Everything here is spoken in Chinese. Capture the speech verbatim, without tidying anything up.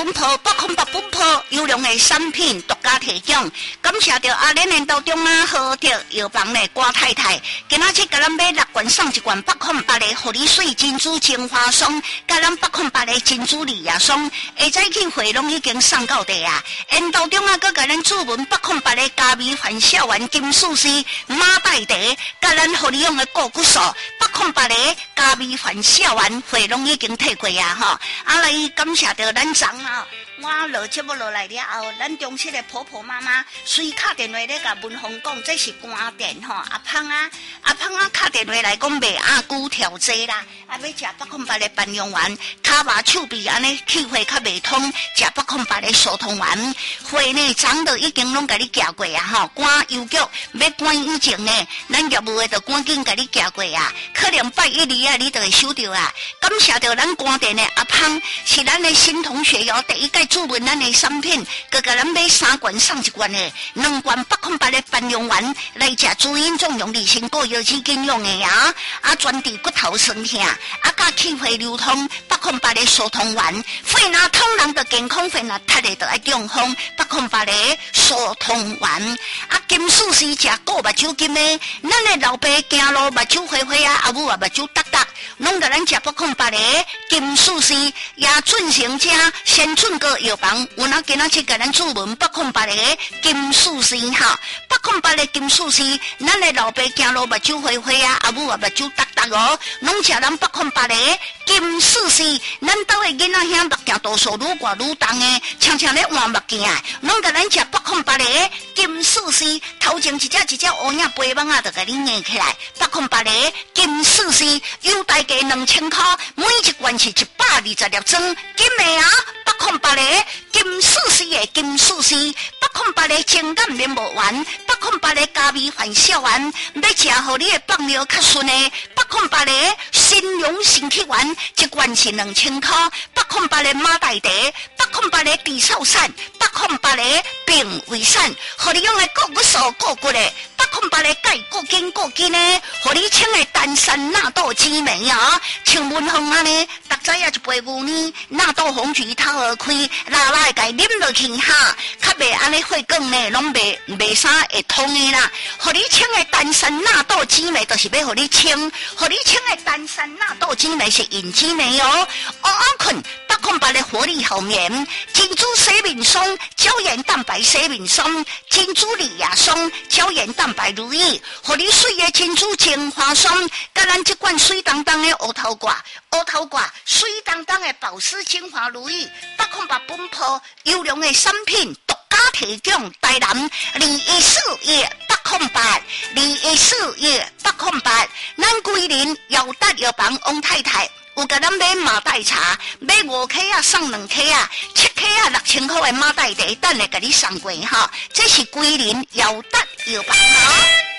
本铺北控八本铺优良的产品独家提供，感谢着阿莲的当中啊，好着药房的瓜太太，今仔日甲咱买六罐送一罐北控八的护理水珍珠精华霜，甲咱北控八的珍珠利亚霜，下早起货拢已经送到地啊！因当中啊，佮甲咱注文北控八的加味反效丸金素丝马黛茶，甲咱护理用的固骨素北控八的加味反效丸，货拢已经退过啊！吼，啊来感谢着咱长啊！我落节目落来了后，咱中式的婆婆妈妈随打电话咧甲文峰讲，这是关店吼，阿芳啊，阿芳啊，打电话来讲卖阿姑调剂啦，啊要食北控八的半用丸，骹麻手臂安尼气血较未通，食北控八的疏通丸，血呢长都已经拢甲你行过啊吼，赶邮局要赶以前呢，咱业务的就赶紧甲你行过啊，可能拜一二啊，你就会收到啊，感谢着咱关店的阿芳，是咱的新同学哟，第一届注文咱的产品，佮甲咱买三罐送一罐的，两罐北控八的半用丸来食滋阴壮阳利心果药脂经用的呀，啊专治骨头酸痛，啊甲气血流通，北控八的疏通丸，肺若通人的健康，肺若塌的就爱中风，北控八的疏通丸，啊金属是食过目睭金的，咱的老爸行路目睭花花啊，阿母啊目睭耷耷，拢甲咱食北控八的金属是也准成者先准个药房，有哪今仔去甲咱注文北控八的金属丝哈，北控八的金属丝，咱的老爸行路目睭花花啊，阿母啊目睭耷耷哦，拢食咱北控八的金属丝，咱兜的囡仔兄目镜度数愈挂愈重的，常常咧换目镜，拢甲咱食北控八的金属丝，头前一只一只乌影飞蚊啊，就甲你硬起来，北控八的金属丝，优待价两千块，每一罐是一百二十粒装，金的啊！北控八的金属丝的金属丝，北控八的情感面膜丸，北控八的加味反效丸，要食互你的放尿较顺的，北控八的新荣身体丸，一罐是两千块，北控八的马黛茶，北控八的地草散，北控八的病胃散，互你用的固骨素固骨的，北控八的钙固筋固筋的，互你清的丹参纳豆激酶啊，像文风安尼，逐早啊一杯牛奶纳豆红曲头而开，拉拉个啉落去哈，较袂安尼血管呢，拢袂袂啥会通的啦。互你清的丹参纳豆激酶，就是要互你清，互你清的丹参纳豆激酶是引激酶哦。安安困，北控八的活力好眠，珍珠水敏松，胶原蛋白水敏松，珍珠利亚松，胶原蛋白如意，互你水的珍珠精华霜，甲咱这罐水当当的乌头瓜，乌头瓜水当当的保湿精华如意，北控八本铺优良的产品独家提供，台南二一四月北控八，二一四月北控八，咱桂林耀达药房王太太。有甲咱买马黛茶，买五克啊送两克啊，七克啊六千块的马黛茶，等下甲你送过哈。这是桂林耀达药房哈。